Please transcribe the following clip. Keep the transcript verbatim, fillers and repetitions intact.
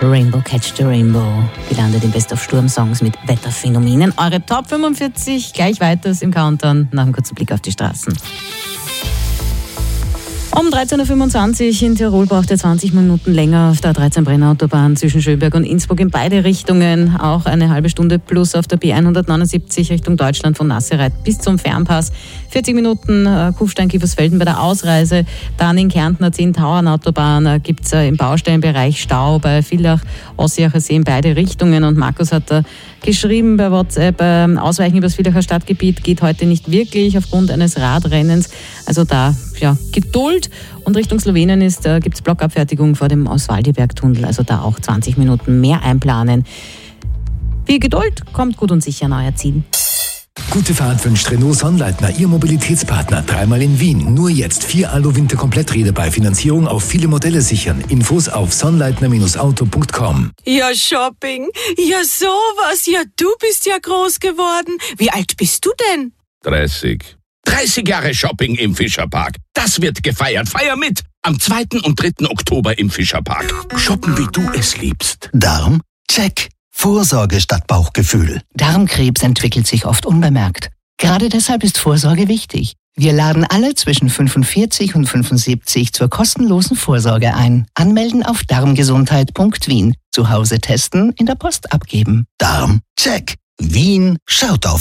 Rainbow Catch the Rainbow, gelandet im Best of Sturm-Songs mit Wetterphänomenen. Eure Top fünfundvierzig, gleich weiter im Countdown, nach einem kurzen Blick auf die Straßen. Um dreizehn Uhr fünfundzwanzig in Tirol braucht ihr zwanzig Minuten länger auf der A dreizehn Brennautobahn zwischen Schönberg und Innsbruck in beide Richtungen. Auch eine halbe Stunde plus auf der B hundertneunundsiebzig Richtung Deutschland von Nassereit bis zum Fernpass. vierzig Minuten äh, Kufstein-Kiefersfelden bei der Ausreise. Dann in Kärnten zehn-Tauern-Autobahn äh, gibt es äh, im Baustellenbereich Stau bei Villach, Ossiacher See in beide Richtungen. Und Markus hat da geschrieben bei WhatsApp, äh, Ausweichen über das Villacher Stadtgebiet geht heute nicht wirklich aufgrund eines Radrennens. Also da, ja, Geduld. Und Richtung Slowenien ist, äh, gibt es Blockabfertigung vor dem Oswaldiberg-Tunnel, also da auch zwanzig Minuten mehr einplanen. Viel Geduld, kommt gut und sicher an euer Ziel. Gute Fahrt wünscht Renault Sonnleitner, Ihr Mobilitätspartner. Dreimal in Wien. Nur jetzt vier Alu-Winter-Kompletträder bei Finanzierung auf viele Modelle sichern. Infos auf sonnleitner Auto punkt com. Ja, Shopping. Ja, sowas. Ja, du bist ja groß geworden. Wie alt bist du denn? dreißig. dreißig Jahre Shopping im Fischerpark. Das wird gefeiert. Feier mit! Am zweiten und dritten Oktober im Fischerpark. Shoppen, wie du es liebst. Darm? Check. Vorsorge statt Bauchgefühl. Darmkrebs entwickelt sich oft unbemerkt. Gerade deshalb ist Vorsorge wichtig. Wir laden alle zwischen fünfundvierzig und fünfundsiebzig zur kostenlosen Vorsorge ein. Anmelden auf darmgesundheit punkt wien. Zu Hause testen, in der Post abgeben. Darm? Check. Wien schaut auf